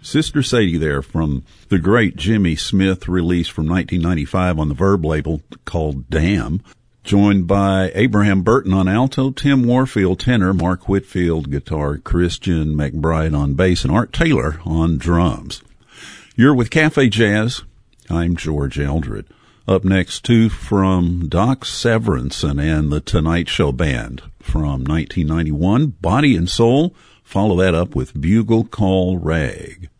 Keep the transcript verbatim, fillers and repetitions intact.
Sister Sadie there from the great Jimmy Smith release from nineteen ninety-five on the Verb label called Damn. Joined by Abraham Burton on alto, Tim Warfield tenor, Mark Whitfield guitar, Christian McBride on bass, and Art Taylor on drums. You're with Cafe Jazz. I'm George Eldred. Up next, two from Doc Severinsen and the Tonight Show Band from nineteen ninety-one, Body and Soul. Follow that up with Bugle Call Rag.